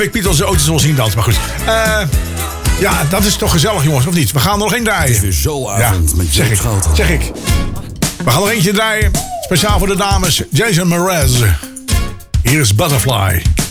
heb ik Piet ooit eens al zien dansen, maar goed. Ja, dat is toch gezellig, jongens, of niet? We gaan er nog één draaien. Het is weer showavond met Jack Schouten. Zeg ik. We gaan er eentje draaien. Speciaal voor de dames. Jason Mraz. Hier is Butterfly.